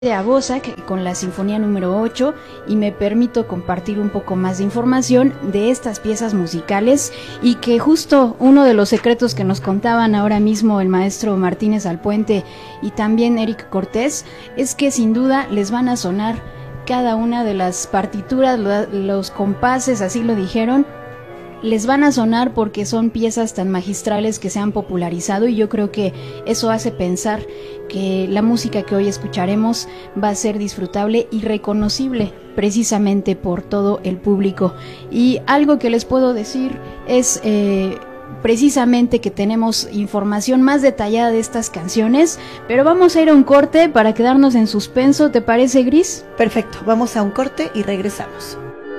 de Abosac con la Sinfonía número 8 y me permito compartir un poco más de información de estas piezas musicales y que justo uno de los secretos que nos contaban ahora mismo el maestro Martínez Alpuente y también Eric Cortés es que sin duda les van a sonar cada una de las partituras, los compases, así lo dijeron, les van a sonar porque son piezas tan magistrales que se han popularizado y yo creo que eso hace pensar que la música que hoy escucharemos va a ser disfrutable y reconocible precisamente por todo el público. Y algo que les puedo decir es precisamente que tenemos información más detallada de estas canciones, pero vamos a ir a un corte para quedarnos en suspenso. ¿Te parece, Gris? Perfecto, vamos a un corte y regresamos.